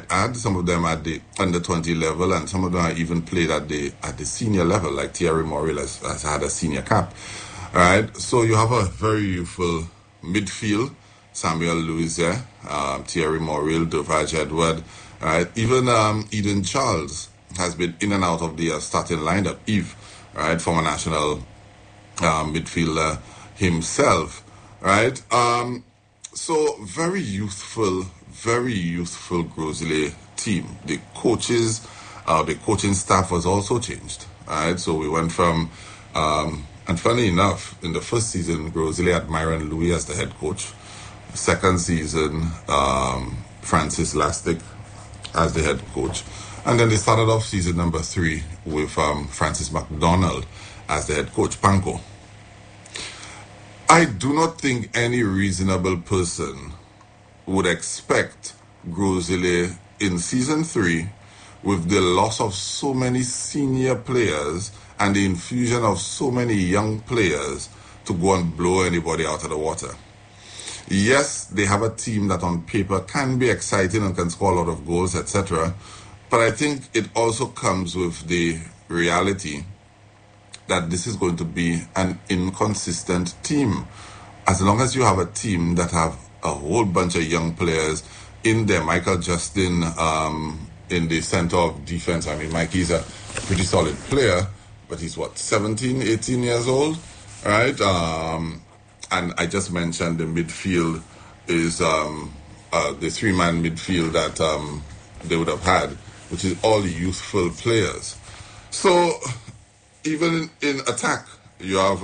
might add, some of them at the under 20 level, and some of them are even played at the senior level, like Thierry Morel has had a senior cap. All right, so you have a very youthful midfield. Samuel Louis, Thierry Morel, Dovage Edward, all right, even Eden Charles has been in and out of the starting lineup. Yves, right, former national midfielder himself, right? So very youthful Grosile team. The coaches, the coaching staff was also changed, right? So we went from, and funny enough, in the first season, Grosile had Myron Louis as the head coach. Second season, Francis Lastic as the head coach. And then they started off season number 3 with Francis McDonald as the head coach, Panko. I do not think any reasonable person would expect Grosile in season 3, with the loss of so many senior players and the infusion of so many young players, to go and blow anybody out of the water. Yes, they have a team that on paper can be exciting and can score a lot of goals, etc. But I think it also comes with the reality that this is going to be an inconsistent team. As long as you have a team that have a whole bunch of young players in there, Michael Justin in the center of defense. I mean, Mikey's a pretty solid player, but he's 17, 18 years old, right? And I just mentioned the midfield is the 3-man midfield that they would have had, which is all youthful players. So even in attack, you have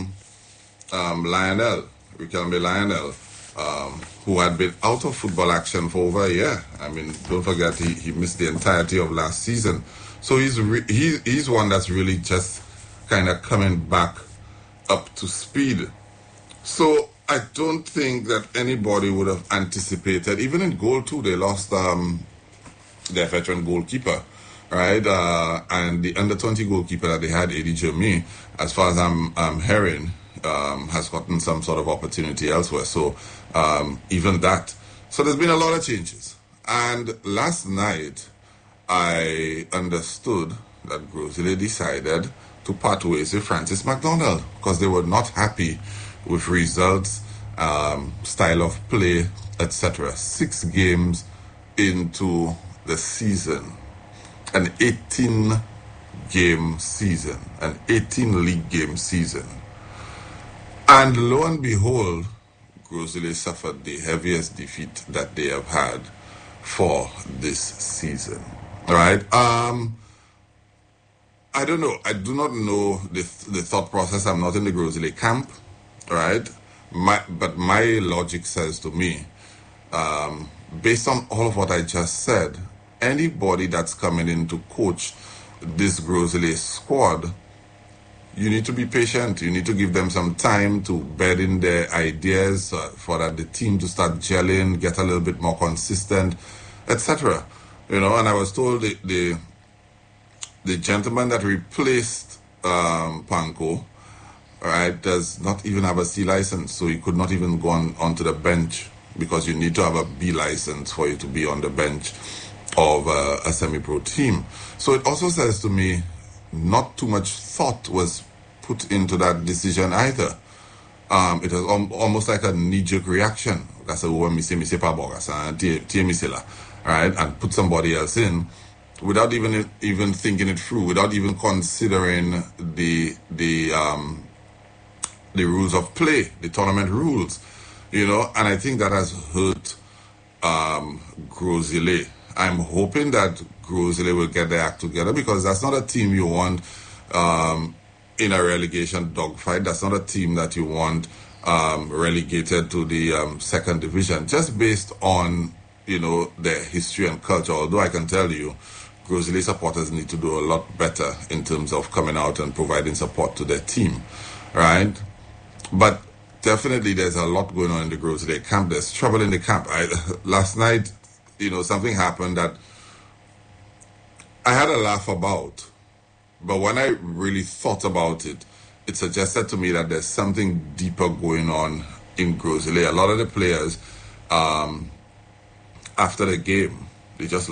Lionel, Riquelme Lionel, who had been out of football action for over a year. I mean, don't forget he missed the entirety of last season. So he's one that's really just kind of coming back up to speed. So I don't think that anybody would have anticipated, even in goal too, they lost their veteran goalkeeper, right? And the under 20 goalkeeper that they had, Eddie Jermy, as far as I'm hearing, has gotten some sort of opportunity elsewhere. So even that. So there's been a lot of changes. And last night, I understood that Grosile decided to part ways with Francis McDonald because they were not happy with results, style of play, etc. 6 games into the season, an 18-game season, an 18 league game season. And lo and behold, Grosile suffered the heaviest defeat that they have had for this season. All right. I don't know. I do not know the thought process. I'm not in the Grosile camp. Right, but my logic says to me, based on all of what I just said, anybody that's coming in to coach this Grosile squad, you need to be patient. You need to give them some time to bed in their ideas for that the team to start gelling, get a little bit more consistent, etc. You know, and I was told the gentleman that replaced Panko, right, does not even have a C license, so he could not even go onto the bench because you need to have a B license for you to be on the bench of a semi-pro team. So it also says to me, not too much thought was put into that decision either. It was almost like a knee-jerk reaction. Right, and put somebody else in without even thinking it through, without even considering the rules of play, the tournament rules, you know, and I think that has hurt Grosile. I'm hoping that Grosile will get their act together because that's not a team you want in a relegation dogfight. That's not a team that you want relegated to the second division, just based on, you know, their history and culture. Although I can tell you, Grosile supporters need to do a lot better in terms of coming out and providing support to their team, right? But definitely there's a lot going on in the Grosile camp. There's trouble in the camp. Last night, you know, something happened that I had a laugh about. But when I really thought about it, it suggested to me that there's something deeper going on in Grosile. A lot of the players, after the game, they just